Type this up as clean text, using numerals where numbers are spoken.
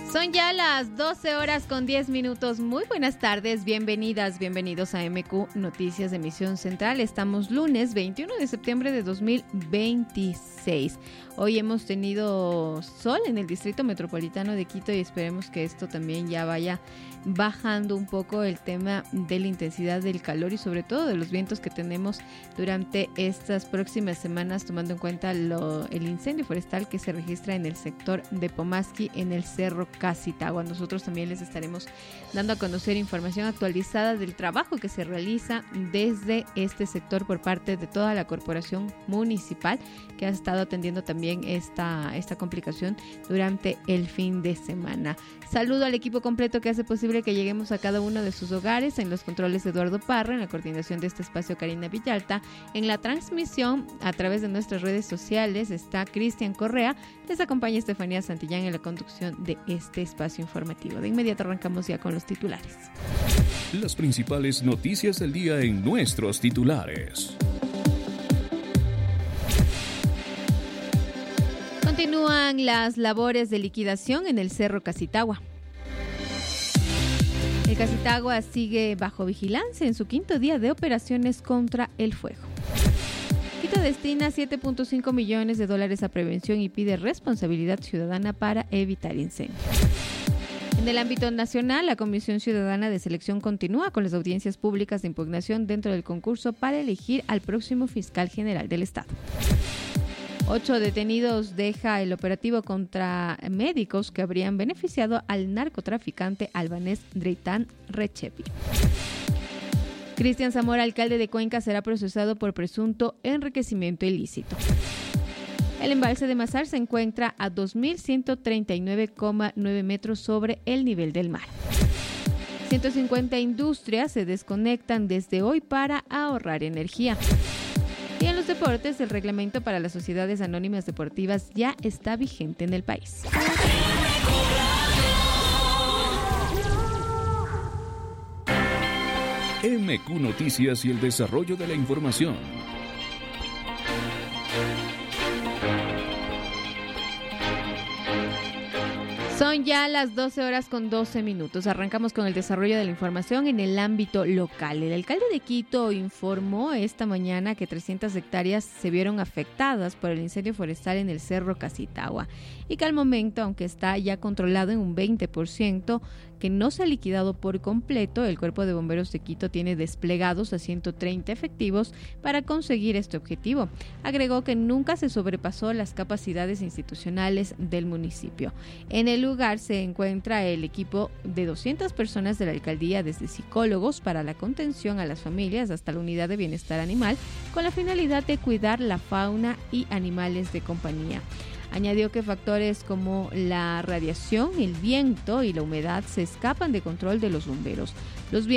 Son ya las 12 horas con 10 minutos. Muy buenas tardes, bienvenidas, bienvenidos a MQ Noticias de Emisión Central. Estamos lunes 21 de septiembre de 2026. Hoy hemos tenido sol en el Distrito Metropolitano de Quito y esperemos que esto también ya vaya bajando un poco el tema de la intensidad del calor y sobre todo de los vientos que tenemos durante estas próximas semanas, tomando en cuenta el incendio forestal que se registra en el sector de Pomasqui, en el Cerro Casitagua. Nosotros también les estaremos dando a conocer información actualizada del trabajo que se realiza desde este sector por parte de toda la corporación municipal que ha estado atendiendo también esta complicación durante el fin de semana. Saludo al equipo completo que hace posible que lleguemos a cada uno de sus hogares. En los controles Eduardo Parra, en la coordinación de este espacio Karina Villalta, en la transmisión a través de nuestras redes sociales está Cristian Correa. Les acompaña Estefanía Santillán en la conducción de este espacio informativo. De inmediato arrancamos ya con los titulares. Las principales noticias del día en nuestros titulares. Continúan las labores de liquidación en el Cerro Casitagua. El Casitagua sigue bajo vigilancia en su quinto día de operaciones contra el fuego. Quito destina $7.5 millones a prevención y pide responsabilidad ciudadana para evitar incendios. En el ámbito nacional, la Comisión Ciudadana de Selección continúa con las audiencias públicas de impugnación dentro del concurso para elegir al próximo fiscal general del Estado. 8 detenidos deja el operativo contra médicos que habrían beneficiado al narcotraficante albanés Dreitan Rechepi. Cristian Zamora, alcalde de Cuenca, será procesado por presunto enriquecimiento ilícito. El embalse de Mazar se encuentra a 2.139,9 metros sobre el nivel del mar. 150 industrias se desconectan desde hoy para ahorrar energía. Y en los deportes, el reglamento para las sociedades anónimas deportivas ya está vigente en el país. MQ Noticias y el desarrollo de la información. Son ya las 12 horas con 12 minutos. Arrancamos con el desarrollo de la información en el ámbito local. El alcalde de Quito informó esta mañana que 300 hectáreas se vieron afectadas por el incendio forestal en el Cerro Casitagua y que al momento, aunque está ya controlado en un 20%, que no se ha liquidado por completo, el Cuerpo de Bomberos de Quito tiene desplegados a 130 efectivos para conseguir este objetivo. Agregó que nunca se sobrepasó las capacidades institucionales del municipio. En el lugar se encuentra el equipo de 200 personas de la alcaldía, desde psicólogos para la contención a las familias hasta la unidad de bienestar animal, con la finalidad de cuidar la fauna y animales de compañía. Añadió que factores como la radiación, el viento y la humedad se escapan de control de los bomberos. Los vientos